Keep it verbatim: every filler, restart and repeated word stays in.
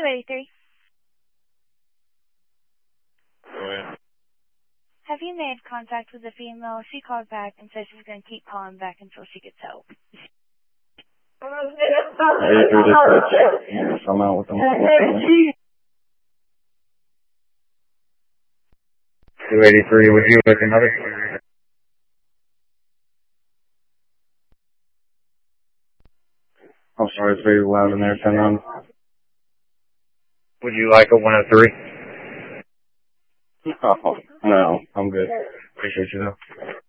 eighty-three. Go ahead. Have you made contact with the female? She called back and said she was going to keep calling back until she gets help. eighty-three dispatch. I'm out with them. two eighty-three, would you like another? I'm sorry, it's very loud in there. Turn on. Would you like a one oh three? No, no, I'm good. Appreciate you though.